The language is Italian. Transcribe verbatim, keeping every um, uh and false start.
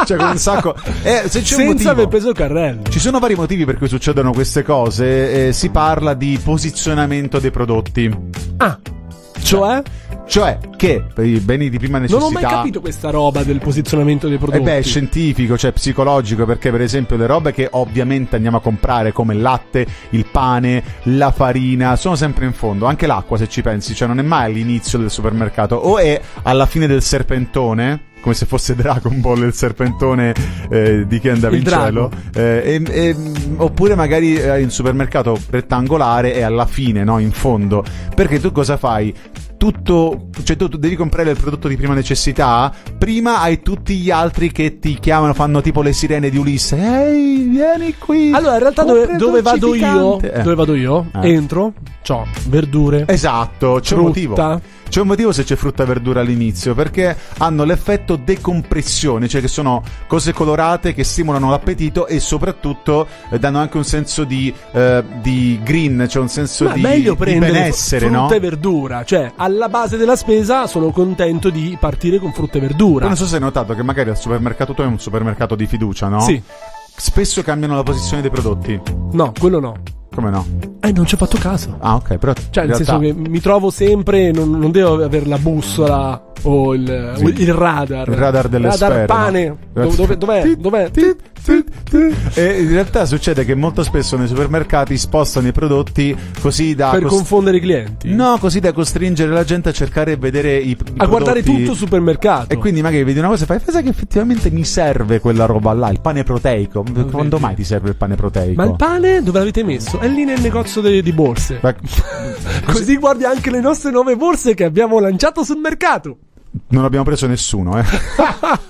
cioè con un sacco eh, se c'è senza un motivo, aver preso il carrello. ci sono vari motivi per cui succedono queste cose. Eh, si parla di posizionamento dei prodotti. Ah, cioè? Cioè che per i beni di prima necessità. Non ho mai capito questa roba del posizionamento dei prodotti. Eh beh, è scientifico, cioè psicologico, perché per esempio le robe che ovviamente andiamo a comprare come il latte, il pane, la farina, sono sempre in fondo, anche l'acqua se ci pensi, cioè non è mai all'inizio del supermercato, o è alla fine del serpentone, come se fosse Dragon Ball il serpentone eh, di chi andava il in drago. cielo, eh, e, e, oppure magari eh, in supermercato rettangolare è alla fine, no, in fondo, perché tu cosa fai? Tutto, cioè tu, tu devi comprare il prodotto di prima necessità, prima hai tutti gli altri che ti chiamano, fanno tipo le sirene di Ulisse, ehi vieni qui. Allora in realtà dove, dove vado io eh. dove vado io Eh. entro, c'ho verdure, Esatto, c'è un motivo. frutta. C'è un motivo se c'è frutta e verdura all'inizio, perché hanno l'effetto decompressione, cioè che sono cose colorate che stimolano l'appetito e soprattutto eh, danno anche un senso di, eh, di green, cioè un senso Ma di, meglio di prendere benessere, frutta no? e verdura, cioè alla base della spesa sono contento di partire con frutta e verdura. Poi non so se hai notato che magari al supermercato tuo è un supermercato di fiducia, no? Sì. Spesso cambiano la posizione dei prodotti. No, quello no. Come no? Eh, non ci ho fatto caso. Ah, ok, però Cioè, in nel realtà... senso che mi trovo sempre, non, non devo avere la bussola o il, Sì. o il radar. Il radar delle radar sfere, pane. no? Dove, dove, dov'è? Dov'è? E in realtà succede che molto spesso nei supermercati spostano i prodotti così da Per cost- confondere i clienti. No, così da costringere la gente a cercare e vedere i, i A guardare prodotti. tutto il supermercato. E quindi magari vedi una cosa e fai, sai che effettivamente mi serve quella roba là, il pane proteico. Quando mai ti serve il pane proteico? Ma il pane dove l'avete messo? È lì nel negozio de- di borse. Ma- Così guardi anche le nostre nuove borse che abbiamo lanciato sul mercato. Non abbiamo preso nessuno, eh.